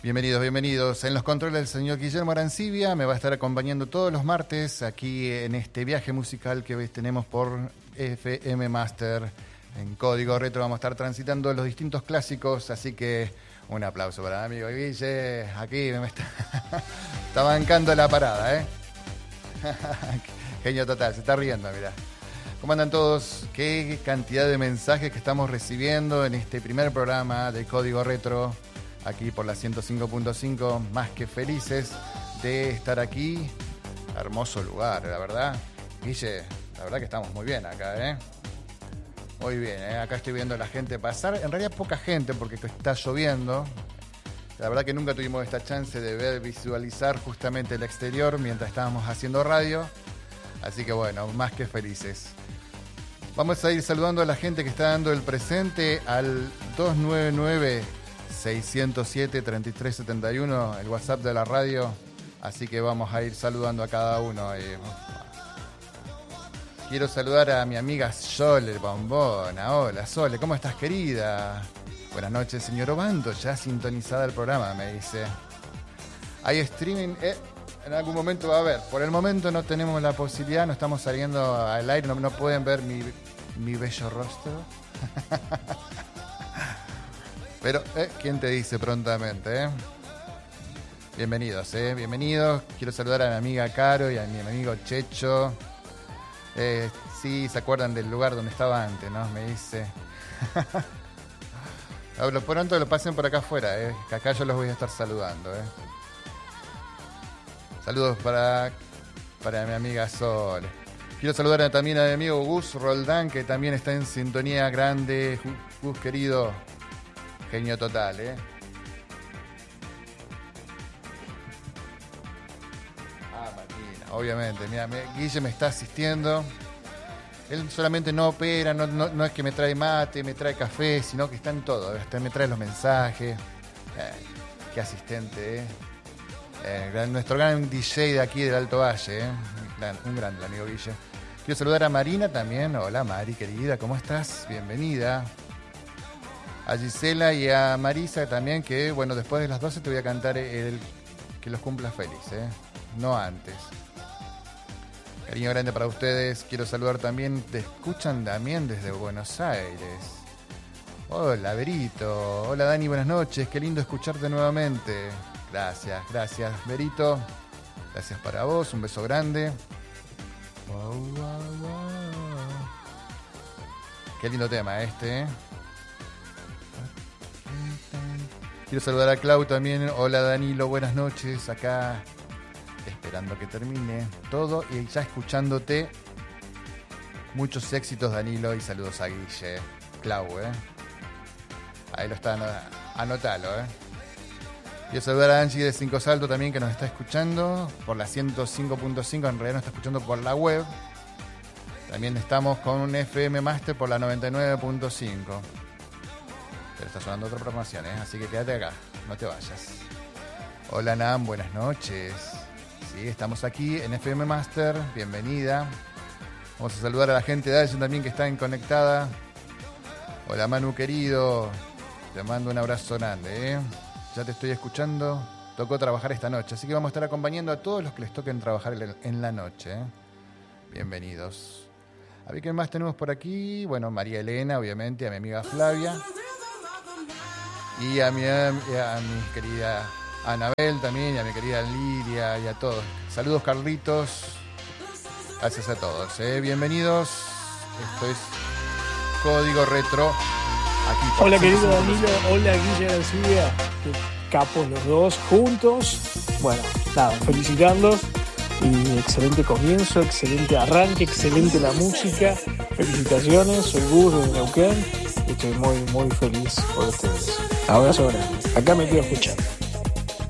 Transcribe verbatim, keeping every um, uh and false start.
Bienvenidos, bienvenidos. En los controles del señor Guillermo Arancibia me va a estar acompañando todos los martes aquí en este viaje musical que hoy tenemos por F M Master. En Código Retro vamos a estar transitando los distintos clásicos, así que un aplauso para mi amigo Guille. Aquí me está, está bancando la parada, ¿eh? Genio total, se está riendo, mirá. ¿Cómo andan todos? Qué cantidad de mensajes que estamos recibiendo en este primer programa de Código Retro, aquí por la ciento cinco punto cinco, más que felices de estar aquí. Hermoso lugar, la verdad. Guille, la verdad que estamos muy bien acá, ¿eh? Muy bien, ¿eh? Acá estoy viendo a la gente pasar. En realidad poca gente porque está lloviendo. La verdad que nunca tuvimos esta chance de ver, visualizar justamente el exterior mientras estábamos haciendo radio. Así que bueno, más que felices. Vamos a ir saludando a la gente que está dando el presente al dos nueve nueve, seis cero siete, tres tres siete uno, el WhatsApp de la radio. Así que vamos a ir saludando a cada uno. Eh, Quiero saludar a mi amiga Sole Bombona. Hola, Sole, ¿cómo estás, querida? Buenas noches, señor Obando, ya sintonizada el programa, me dice. Hay streaming, eh, en algún momento va a haber. Por el momento no tenemos la posibilidad, no estamos saliendo al aire, no, no pueden ver mi, mi bello rostro. Pero, eh, ¿quién te dice prontamente, eh? Bienvenidos, eh, bienvenidos. Quiero saludar a mi amiga Caro y a mi amigo Checho. Eh, sí, se acuerdan del lugar donde estaba antes, ¿no? Me dice. Lo pronto lo pasen por acá afuera, ¿eh? Que acá yo los voy a estar saludando, ¿eh? Saludos para, para mi amiga Sol. Quiero saludar a, también a mi amigo Gus Roldán, que también está en sintonía grande. Gus, querido, genio total, ¿eh? Obviamente, mira, Guille me está asistiendo. Él solamente no opera, no, no, no es que me trae mate, me trae café, sino que está en todo. Hasta me trae los mensajes. Eh, qué asistente, ¿eh? Eh, nuestro gran D J de aquí del Alto Valle, ¿eh? Un grande, amigo Guille. Quiero saludar a Marina también. Hola, Mari, querida, ¿cómo estás? Bienvenida. A Gisela y a Marisa también, que, bueno, después de las doce te voy a cantar el que los cumpla feliz, ¿eh? No antes. Cariño grande para ustedes. Quiero saludar también, te escuchan también desde Buenos Aires. Hola, Berito. Hola, Dani, buenas noches. Qué lindo escucharte nuevamente. Gracias, gracias, Berito. Gracias para vos, un beso grande. Wow, wow, wow. Qué lindo tema este, ¿eh? Quiero saludar a Clau también. Hola, Danilo, buenas noches. Acá esperando que termine todo y ya escuchándote. Muchos éxitos, Danilo, y saludos a Guille. Clau, ¿eh? Ahí lo está, anotalo, ¿eh? Quiero saludar a Angie de Cinco Salto también, que nos está escuchando por la ciento cinco punto cinco, en realidad nos está escuchando por la web. También estamos con un F M Master por la noventa y nueve punto cinco. Pero está sonando otra programación, ¿eh? Así que quédate acá, no te vayas. Hola, Nam, buenas noches. Sí, estamos aquí en F M Master, bienvenida. Vamos a saludar a la gente de Allen también que está en conectada. Hola, Manu querido, te mando un abrazo grande, ¿eh? Ya te estoy escuchando, tocó trabajar esta noche, así que vamos a estar acompañando a todos los que les toquen trabajar en la noche, ¿eh? Bienvenidos. A ver qué más tenemos por aquí. Bueno, María Elena, obviamente, a mi amiga Flavia. Y a mi, a mi querida Anabel también, y a mi querida Lidia y a todos. Saludos, Carlitos. Gracias a todos, ¿eh? Bienvenidos. Esto es Código Retro. Aquí por hola, querido Danilo. Hola, Guille Arancibia. Qué capos los dos juntos. Bueno, nada, felicitarlos. Y excelente comienzo, excelente arranque, excelente la música. Felicitaciones, soy Gus de Neuquén. Estoy muy, muy feliz por ustedes. Abrazo grande. Acá me quedo escuchando.